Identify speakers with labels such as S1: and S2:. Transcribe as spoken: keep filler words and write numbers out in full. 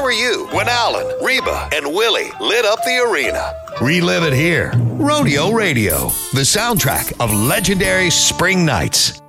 S1: were you when Alan, Reba, and Willie lit up the arena? Relive it here. Rodeo Radio, the soundtrack of legendary spring nights.